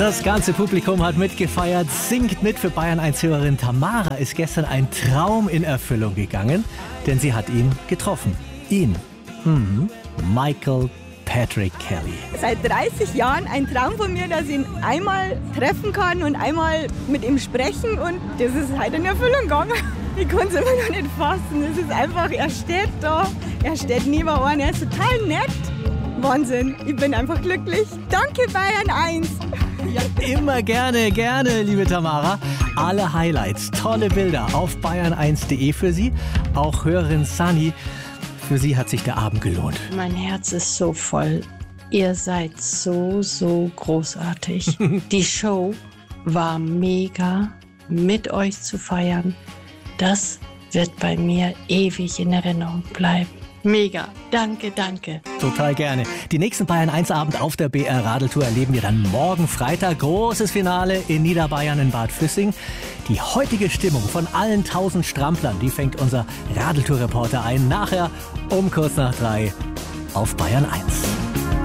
Das ganze Publikum hat mitgefeiert, singt mit. Für Bayern 1-Hörerin Tamara ist gestern ein Traum in Erfüllung gegangen, denn sie hat ihn getroffen. Ihn. Michael Patrick Kelly. Seit 30 Jahren ein Traum von mir, dass ich ihn einmal treffen kann und einmal mit ihm sprechen, und das ist heute in Erfüllung gegangen. Ich kann es immer noch nicht fassen. Es ist einfach, er steht da, er steht neben einem, er ist total nett. Wahnsinn, ich bin einfach glücklich. Danke Bayern 1. Ja, immer gerne, liebe Tamara. Alle Highlights, tolle Bilder auf bayern1.de für Sie. Auch Hörerin Sunny, für sie hat sich der Abend gelohnt. Mein Herz ist so voll. Ihr seid so großartig. Die Show war mega. Mit euch zu feiern, das wird bei mir ewig in Erinnerung bleiben. Mega. Danke. Total gerne. Die nächsten Bayern 1 Abend auf der BR Radeltour erleben wir dann morgen Freitag. Großes Finale in Niederbayern in Bad Füssing. Die heutige Stimmung von allen 1000 Stramplern, die fängt unser Radeltour-Reporter ein. Nachher um kurz nach 3 auf Bayern 1.